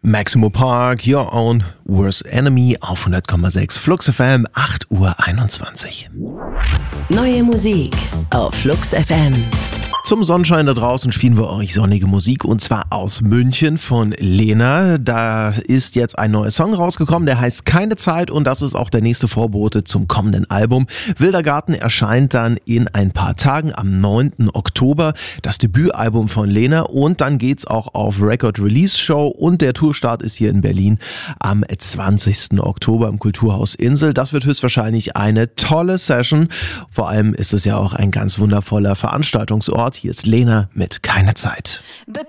Maximo Park, Your Own Worst Enemy auf 100,6 Flux FM, 8:21 Uhr. Neue Musik auf Flux FM. Zum Sonnenschein da draußen spielen wir euch sonnige Musik und zwar aus München von Lena. Da ist jetzt ein neuer Song rausgekommen, der heißt Keine Zeit und das ist auch der nächste Vorbote zum kommenden Album. Wilder Garten erscheint dann in ein paar Tagen am 9. Oktober, das Debütalbum von Lena und dann geht's auch auf Record Release Show und der Tourstart ist hier in Berlin am 20. Oktober im Kulturhaus Insel. Das wird höchstwahrscheinlich eine tolle Session. Vor allem ist es ja auch ein ganz wundervoller Veranstaltungsort. Hier ist Lena mit Keine Zeit.